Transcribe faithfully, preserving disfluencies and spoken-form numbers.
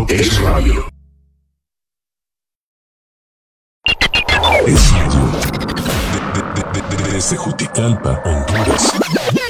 es radio. Es radio. De- de- de- de- Desde Juticalpa, Honduras.